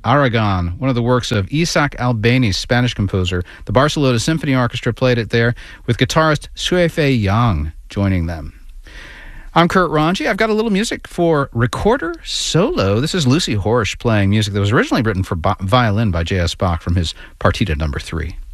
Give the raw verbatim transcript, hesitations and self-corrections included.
Aragon, one of the works of Isaac Albéniz, Spanish composer. The Barcelona Symphony Orchestra played it there with guitarist Xuefei Yang joining them. I'm Kurt Ranji. I've got a little music for recorder solo. This is Lucy Horsch playing music that was originally written for violin by J S Bach from his Partita number three.